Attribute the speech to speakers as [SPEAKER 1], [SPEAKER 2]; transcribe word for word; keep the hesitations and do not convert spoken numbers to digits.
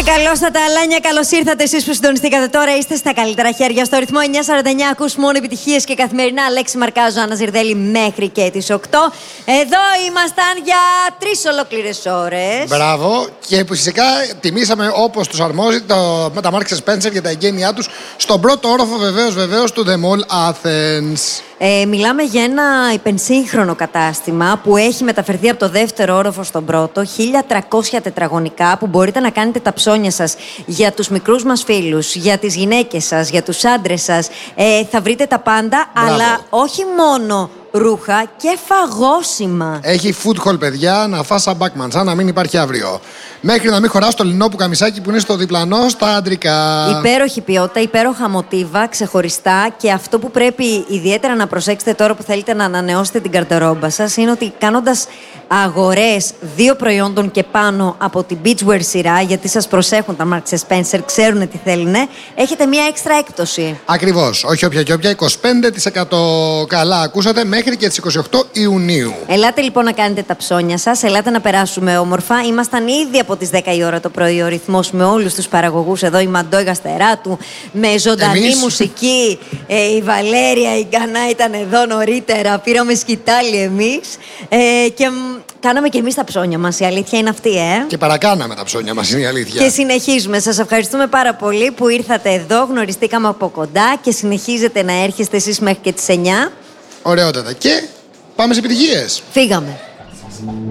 [SPEAKER 1] Καλώς τα αλάνια, καλώς ήρθατε εσείς που συντονιστήκατε τώρα. Είστε στα καλύτερα χέρια. Στο ρυθμό εννιά σαράντα εννιά ακούς μόνο επιτυχίες και καθημερινά. Λέξη Μαρκάζο, Άννα Ζιρδέλη μέχρι και τις οκτώ. Εδώ ήμασταν για τρεις ολόκληρες ώρες.
[SPEAKER 2] Μπράβο. Και φυσικά τιμήσαμε όπως τους αρμόζει το, με τα Marks and Spencer για τα εγγένειά τους στον πρώτο όροφο βεβαίως βεβαίως του The Mall Athens.
[SPEAKER 1] Ε, μιλάμε για ένα υπενσύγχρονο κατάστημα που έχει μεταφερθεί από το δεύτερο όροφο στον πρώτο, χίλια τριακόσια τετραγωνικά, που μπορείτε να κάνετε τα ψώνια σας για τους μικρούς μας φίλους, για τις γυναίκες σας, για τους άντρες σας. Ε, θα βρείτε τα πάντα,
[SPEAKER 2] Μπράβο.
[SPEAKER 1] αλλά όχι μόνο ρούχα και φαγόσιμα.
[SPEAKER 2] Έχει food hall, παιδιά, να φας σαν Backman, σαν να μην υπάρχει αύριο. Μέχρι να μην χωράς το λινό που καμισάκι που είναι στο διπλανό στα άντρικα.
[SPEAKER 1] Υπέροχη ποιότητα, υπέροχα μοτίβα, ξεχωριστά, και αυτό που πρέπει ιδιαίτερα να προσέξετε τώρα που θέλετε να ανανεώσετε την γκαρντερόμπα σας είναι ότι κάνοντας αγορές δύο προϊόντων και πάνω από την Beachwear σειρά, γιατί σας προσέχουν τα Marks and Spencer, ξέρουν τι θέλουν, έχετε μία έξτρα έκπτωση.
[SPEAKER 2] Ακριβώς, όχι όποια και όποια, είκοσι πέντε τοις εκατό. Καλά ακούσατε, μέχρι και τις είκοσι οκτώ Ιουνίου.
[SPEAKER 1] Ελάτε λοιπόν να κάνετε τα ψώνια σας, ελάτε να περάσουμε όμορφα. Ήμασταν ήδη από τις δέκα η ώρα το πρωί ο ρυθμός με όλους τους παραγωγούς εδώ, η Μαντώ η Γαστεράτου, με ζωντανή
[SPEAKER 2] Εμείς.
[SPEAKER 1] μουσική. Ε, η Βαλέρια, η Γκανά ήταν εδώ νωρίτερα, πήραμε σκητάλη εμείς ε, και μ, κάναμε και εμείς τα ψώνια μας, η αλήθεια είναι αυτή, ε.
[SPEAKER 2] Και παρακάναμε τα ψώνια μας, είναι η αλήθεια.
[SPEAKER 1] Και συνεχίζουμε. Σας ευχαριστούμε πάρα πολύ που ήρθατε εδώ, γνωριστήκαμε από κοντά και συνεχίζετε να έρχεστε εσείς μέχρι και τις εννιά.
[SPEAKER 2] Ωραιότατα. Και πάμε σε επιτυχίες.
[SPEAKER 1] Φύγαμε.